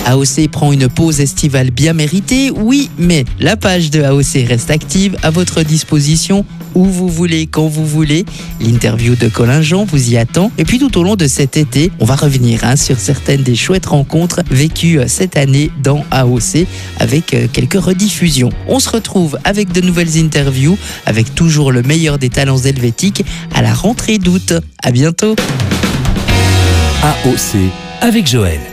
AOC prend une pause estivale bien méritée, oui, mais la page de AOC reste active, à votre disposition, où vous voulez, quand vous voulez. L'interview de Colin Jean vous y attend. Et puis tout au long de cet été, on va revenir sur certaines des chouettes rencontres vécues cette année dans AOC avec quelques rediffusions. On se retrouve avec de nouvelles interviews, avec toujours le meilleur des talents helvétiques à la rentrée d'août. À bientôt. AOC avec Joël.